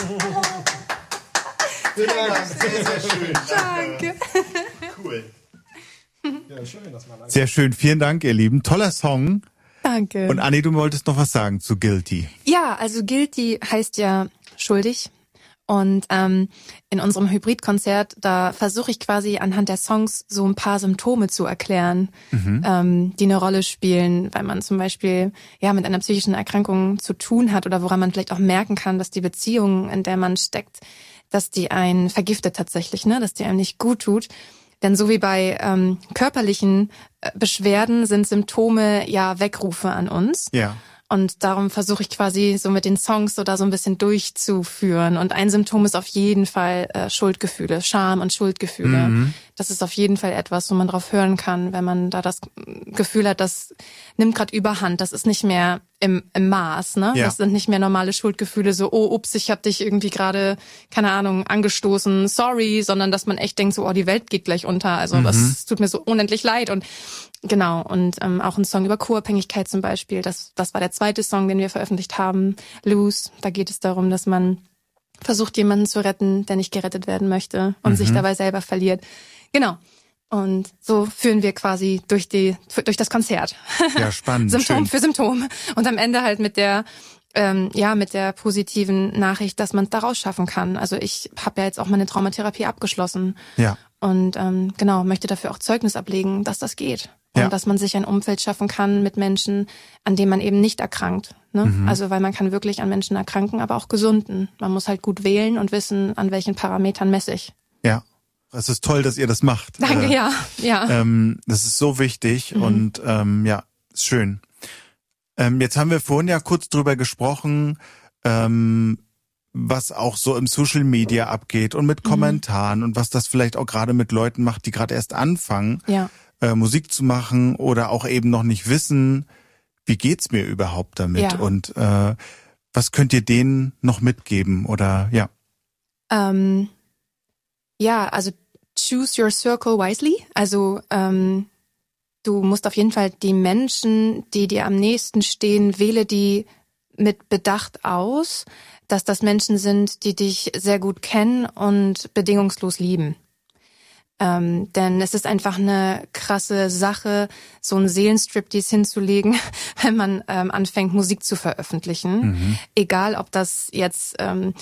Vielen Dank. Sehr, sehr schön. Danke. Cool. Ja, schön, dass man Sehr schön. Vielen Dank, ihr Lieben. Toller Song. Danke. Und Anni, du wolltest noch was sagen zu Guilty. Ja, also Guilty heißt ja schuldig. Und in unserem Hybridkonzert, da versuche ich quasi anhand der Songs so ein paar Symptome zu erklären, die eine Rolle spielen, weil man zum Beispiel ja mit einer psychischen Erkrankung zu tun hat oder woran man vielleicht auch merken kann, dass die Beziehung, in der man steckt, dass die einen vergiftet tatsächlich, ne, dass die einem nicht gut tut. Denn so wie bei körperlichen Beschwerden sind Symptome ja Wegrufe an uns. Ja. Und darum versuche ich quasi so mit den Songs so da so ein bisschen durchzuführen. Und ein Symptom ist auf jeden Fall Schuldgefühle, Scham und Schuldgefühle. Das ist auf jeden Fall etwas, wo man drauf hören kann, wenn man da das Gefühl hat, das nimmt gerade Überhand. Das ist nicht mehr im Maß, ne? Ja. Das sind nicht mehr normale Schuldgefühle, so, oh, ups, ich habe dich irgendwie gerade, keine Ahnung, angestoßen, sorry, sondern dass man echt denkt, so, oh, die Welt geht gleich unter. Also das tut mir so unendlich leid. Und genau, und auch ein Song über Co-Abhängigkeit zum Beispiel, das war der zweite Song, den wir veröffentlicht haben, Lose. Da geht es darum, dass man versucht, jemanden zu retten, der nicht gerettet werden möchte und sich dabei selber verliert. Genau. Und so führen wir quasi durch das Konzert. Ja, spannend. Symptom Schön. für Symptom. Und am Ende halt mit der positiven Nachricht, dass man es daraus schaffen kann. Also ich habe ja jetzt auch meine Traumatherapie abgeschlossen. Ja. Und möchte dafür auch Zeugnis ablegen, dass das geht. Und Ja. dass man sich ein Umfeld schaffen kann mit Menschen, an denen man eben nicht erkrankt. Ne? Also weil man kann wirklich an Menschen erkranken, aber auch gesunden. Man muss halt gut wählen und wissen, an welchen Parametern messe ich. Ja. Es ist toll, dass ihr das macht. Danke, ja. Das ist so wichtig und ist schön. Jetzt haben wir vorhin ja kurz drüber gesprochen, was auch so im Social Media abgeht und mit Kommentaren und was das vielleicht auch gerade mit Leuten macht, die gerade erst anfangen, Ja. Musik zu machen oder auch eben noch nicht wissen, wie geht's mir überhaupt damit Ja. und was könnt ihr denen noch mitgeben oder ja. Also choose your circle wisely. Also du musst auf jeden Fall die Menschen, die dir am nächsten stehen, wähle die mit Bedacht aus, dass das Menschen sind, die dich sehr gut kennen und bedingungslos lieben. Denn es ist einfach eine krasse Sache, so einen Seelenstriptease hinzulegen, wenn man anfängt, Musik zu veröffentlichen. Egal, ob das jetzt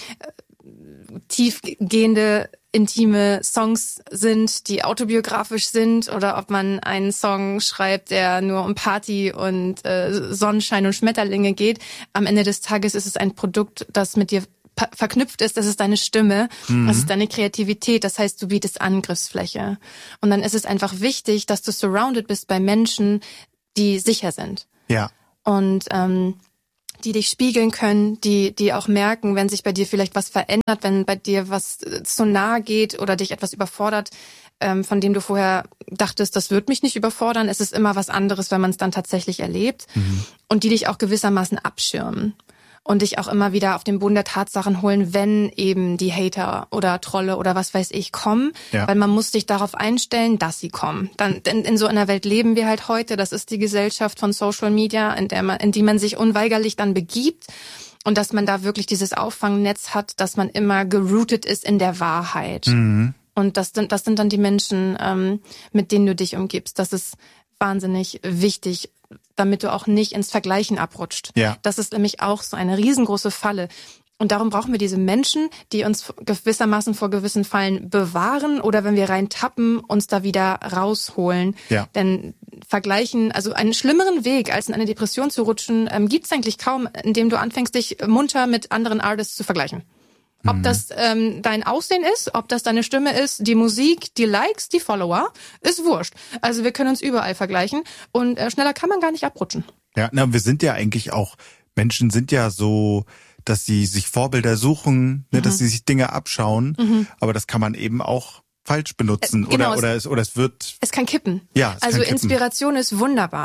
tiefgehende, intime Songs sind, die autobiografisch sind, oder ob man einen Song schreibt, der nur um Party und Sonnenschein und Schmetterlinge geht. Am Ende des Tages ist es ein Produkt, das mit dir verknüpft ist. Das ist deine Stimme, das ist deine Kreativität. Das heißt, du bietest Angriffsfläche. Und dann ist es einfach wichtig, dass du surrounded bist bei Menschen, die sicher sind. Ja. Und die dich spiegeln können, die auch merken, wenn sich bei dir vielleicht was verändert, wenn bei dir was zu nahe geht oder dich etwas überfordert, von dem du vorher dachtest, das wird mich nicht überfordern. Es ist immer was anderes, wenn man es dann tatsächlich erlebt. Und die dich auch gewissermaßen abschirmen und dich auch immer wieder auf den Boden der Tatsachen holen, wenn eben die Hater oder Trolle oder was weiß ich kommen. Ja. Weil man muss sich darauf einstellen, dass sie kommen. Dann in so einer Welt leben wir halt heute. Das ist die Gesellschaft von Social Media, in die man sich unweigerlich dann begibt. Und dass man da wirklich dieses Auffangnetz hat, dass man immer gerootet ist in der Wahrheit. Und das sind dann die Menschen, mit denen du dich umgibst. Das ist wahnsinnig wichtig, damit du auch nicht ins Vergleichen abrutscht. Ja. Das ist nämlich auch so eine riesengroße Falle. Und darum brauchen wir diese Menschen, die uns gewissermaßen vor gewissen Fallen bewahren oder wenn wir reintappen, uns da wieder rausholen. Ja. Denn vergleichen, also einen schlimmeren Weg, als in eine Depression zu rutschen, gibt's eigentlich kaum, indem du anfängst, dich munter mit anderen Artists zu vergleichen. Ob das dein Aussehen ist, ob das deine Stimme ist, die Musik, die Likes, die Follower, ist wurscht. Also wir können uns überall vergleichen und schneller kann man gar nicht abrutschen. Ja, wir sind ja eigentlich auch, Menschen sind ja so, dass sie sich Vorbilder suchen, ne, dass sie sich Dinge abschauen, aber das kann man eben auch falsch benutzen Genau, oder es wird... Es kann kippen. Ja, es also kann kippen. Inspiration ist wunderbar,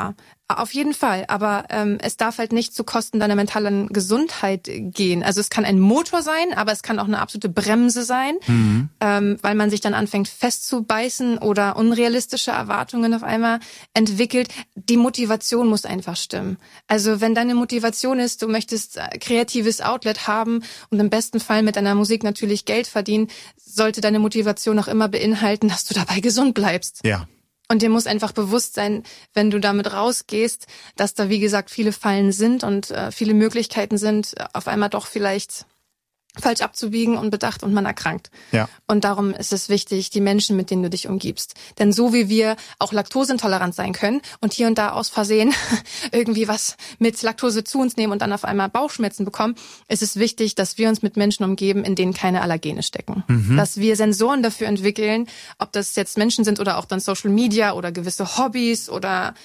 Auf jeden Fall, aber es darf halt nicht zu Kosten deiner mentalen Gesundheit gehen. Also es kann ein Motor sein, aber es kann auch eine absolute Bremse sein, weil man sich dann anfängt festzubeißen oder unrealistische Erwartungen auf einmal entwickelt. Die Motivation muss einfach stimmen. Also wenn deine Motivation ist, du möchtest kreatives Outlet haben und im besten Fall mit deiner Musik natürlich Geld verdienen, sollte deine Motivation auch immer beinhalten, dass du dabei gesund bleibst. Ja. Und dir muss einfach bewusst sein, wenn du damit rausgehst, dass da, wie gesagt, viele Fallen sind und viele Möglichkeiten sind, auf einmal doch vielleicht falsch abzubiegen, unbedacht und man erkrankt. Ja. Und darum ist es wichtig, die Menschen, mit denen du dich umgibst. Denn so wie wir auch laktoseintolerant sein können und hier und da aus Versehen irgendwie was mit Laktose zu uns nehmen und dann auf einmal Bauchschmerzen bekommen, ist es wichtig, dass wir uns mit Menschen umgeben, in denen keine Allergene stecken. Dass wir Sensoren dafür entwickeln, ob das jetzt Menschen sind oder auch dann Social Media oder gewisse Hobbys oder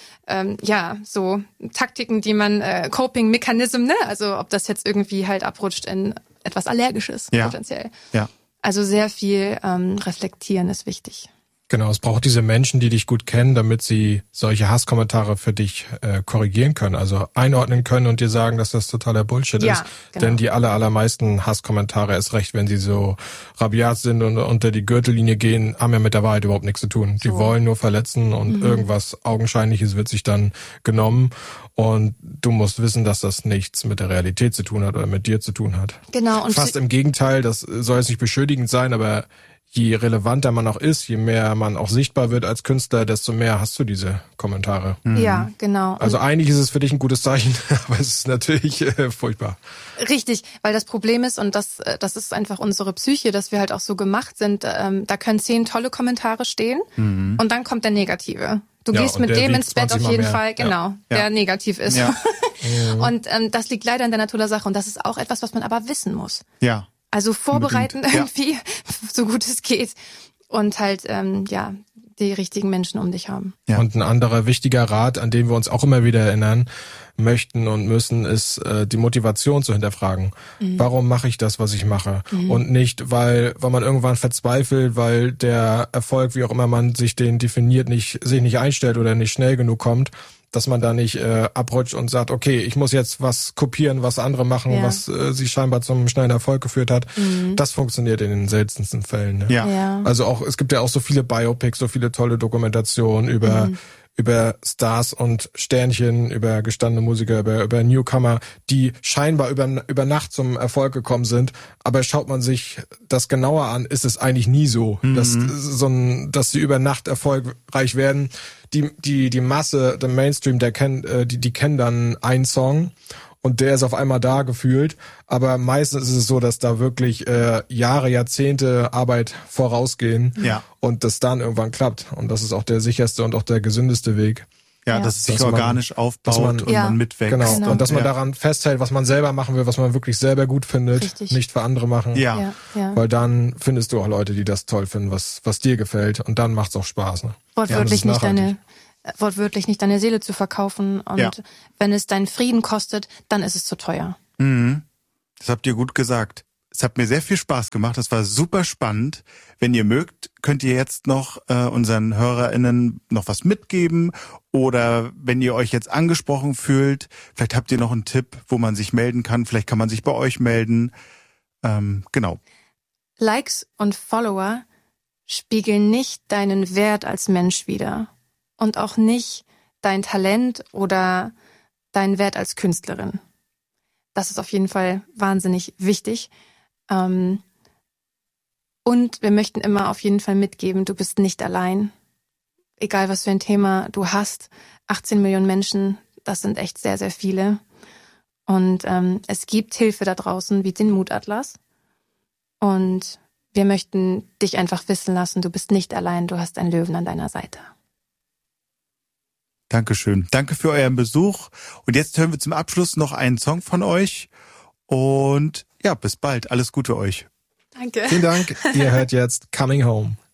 so Taktiken, die man Coping-Mechanism, ne? Also ob das jetzt irgendwie halt abrutscht in etwas Allergisches potenziell. Ja. Also sehr viel reflektieren ist wichtig. Genau, es braucht diese Menschen, die dich gut kennen, damit sie solche Hasskommentare für dich korrigieren können, also einordnen können und dir sagen, dass das totaler Bullshit ist. Genau. Denn die allermeisten Hasskommentare, erst recht, wenn sie so rabiat sind und unter die Gürtellinie gehen, haben ja mit der Wahrheit überhaupt nichts zu tun. Die wollen nur verletzen und irgendwas Augenscheinliches wird sich dann genommen. Und du musst wissen, dass das nichts mit der Realität zu tun hat oder mit dir zu tun hat. Genau. Und fast im Gegenteil, das soll jetzt nicht beschönigend sein, aber je relevanter man auch ist, je mehr man auch sichtbar wird als Künstler, desto mehr hast du diese Kommentare. Ja, genau. Also eigentlich ist es für dich ein gutes Zeichen, aber es ist natürlich furchtbar. Richtig, weil das Problem ist, und das ist einfach unsere Psyche, dass wir halt auch so gemacht sind, da können 10 tolle Kommentare stehen und dann kommt der Negative. Du gehst mit dem ins Bett auf jeden Fall, genau, der negativ ist. Ja. Und das liegt leider in der Natur der Sache und das ist auch etwas, was man aber wissen muss. Ja. Also vorbereiten Unbedingt. irgendwie, so gut es geht. Und halt, die richtigen Menschen um dich haben. Ja. Und ein anderer wichtiger Rat, an den wir uns auch immer wieder erinnern möchten und müssen, ist die Motivation zu hinterfragen. Warum mache ich das, was ich mache? Und nicht, weil man irgendwann verzweifelt, weil der Erfolg, wie auch immer man sich den definiert, sich nicht einstellt oder nicht schnell genug kommt, dass man da nicht abrutscht und sagt, okay, ich muss jetzt was kopieren, was andere machen, was sie scheinbar zum schnellen Erfolg geführt hat. Das funktioniert in den seltensten Fällen. Ne? Ja. Also auch, es gibt ja auch so viele Biopics, so viele tolle Dokumentationen über Stars und Sternchen, über gestandene Musiker, über Newcomer, die scheinbar über Nacht zum Erfolg gekommen sind. Aber schaut man sich das genauer an, ist es eigentlich nie so, dass sie über Nacht erfolgreich werden. Die Masse, der Mainstream, die kennen dann einen Song und der ist auf einmal da gefühlt. Aber meistens ist es so, dass da wirklich Jahre, Jahrzehnte Arbeit vorausgehen und das dann irgendwann klappt. Und das ist auch der sicherste und auch der gesündeste Weg. Ja, dass es sich organisch aufbaut und man mitwächst. Genau. Und dass man daran festhält, was man selber machen will, was man wirklich selber gut findet, Richtig. nicht für andere machen. Ja. Weil dann findest du auch Leute, die das toll finden, was dir gefällt. Und dann macht's auch Spaß. Ne? Wortwörtlich nicht deine Seele zu verkaufen. Und wenn es deinen Frieden kostet, dann ist es zu teuer. Das habt ihr gut gesagt. Es hat mir sehr viel Spaß gemacht. Das war super spannend. Wenn ihr mögt, könnt ihr jetzt noch unseren HörerInnen noch was mitgeben. Oder wenn ihr euch jetzt angesprochen fühlt, vielleicht habt ihr noch einen Tipp, wo man sich melden kann. Vielleicht kann man sich bei euch melden. Genau. Likes und Follower spiegeln nicht deinen Wert als Mensch wider. Und auch nicht dein Talent oder deinen Wert als Künstlerin. Das ist auf jeden Fall wahnsinnig wichtig. Und wir möchten immer auf jeden Fall mitgeben, du bist nicht allein. Egal, was für ein Thema du hast. 18 Millionen Menschen, das sind echt sehr, sehr viele. Und es gibt Hilfe da draußen, wie den Mutatlas. Und wir möchten dich einfach wissen lassen, du bist nicht allein, du hast einen Löwen an deiner Seite. Dankeschön. Danke für euren Besuch. Und jetzt hören wir zum Abschluss noch einen Song von euch. Und ja, bis bald. Alles Gute euch. Danke. Vielen Dank. Ihr hört jetzt Coming Home.